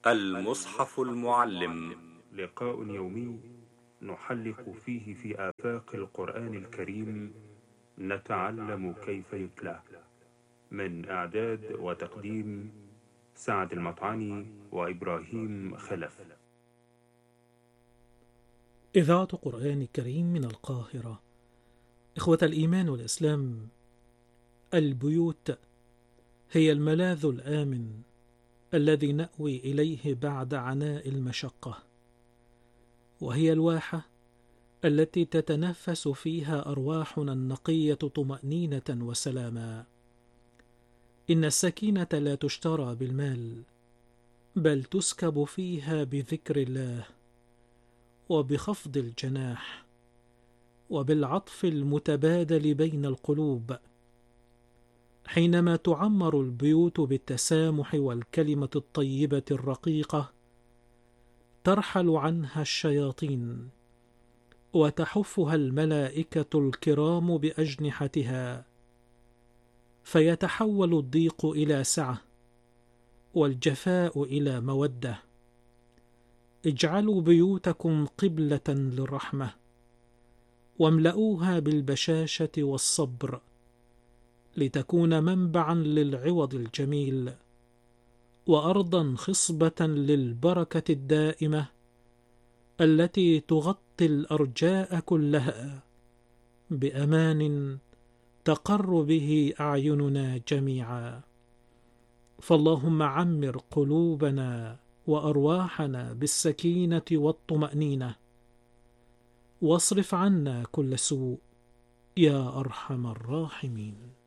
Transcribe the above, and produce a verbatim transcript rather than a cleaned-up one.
المصحف المعلم، لقاء يومي نحلق فيه في آفاق القرآن الكريم، نتعلم كيف يتلى. من إعداد وتقديم سعد المطعني وإبراهيم خلف. إذاعة قرآن كريم من القاهرة. إخوة الإيمان والإسلام، البيوت هي الملاذ الآمن الذي نأوي إليه بعد عناء المشقة، وهي الواحة التي تتنفس فيها أرواحنا النقية طمأنينة وسلاما. إن السكينة لا تشترى بالمال، بل تسكب فيها بذكر الله وبخفض الجناح وبالعطف المتبادل بين القلوب. حينما تعمر البيوت بالتسامح والكلمة الطيبة الرقيقة، ترحل عنها الشياطين وتحفها الملائكة الكرام بأجنحتها، فيتحول الضيق إلى سعة والجفاء إلى مودة. اجعلوا بيوتكم قبلة للرحمة، واملؤوها بالبشاشة والصبر، لتكون منبعا للعوض الجميل، وأرضا خصبة للبركة الدائمة التي تغطي الأرجاء كلها بأمان تقر به أعيننا جميعا. فاللهم عمر قلوبنا وأرواحنا بالسكينة والطمأنينة، واصرف عنا كل سوء يا أرحم الراحمين.